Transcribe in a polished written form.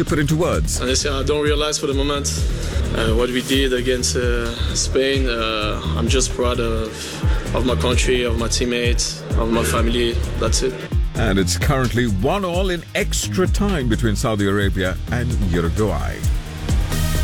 to put into words. Honestly, I don't realize for the moment what we did against Spain. I'm just proud of my country, of my teammates, of my family. That's it. And it's currently 1-1 in extra time between Saudi Arabia and Uruguay.